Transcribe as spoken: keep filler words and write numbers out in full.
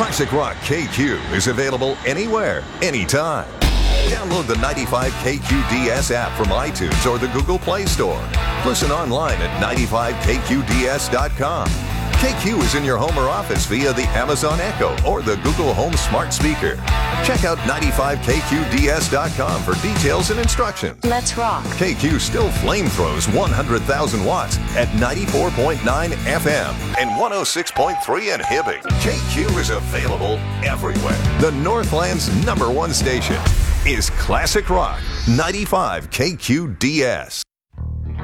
Classic Rock K Q is available anywhere, anytime. Download the ninety-five K Q D S app from iTunes or the Google Play Store. Listen online at ninety-five K Q D S dot com. K Q is in your home or office via the Amazon Echo or the Google Home smart speaker. Check out ninety-five K Q D S dot com for details and instructions. Let's rock. K Q still flamethrowers one hundred thousand watts at ninety-four point nine F M and one oh six point three in Hibbing. K Q is available everywhere. The Northland's number one station is Classic Rock ninety-five K Q D S.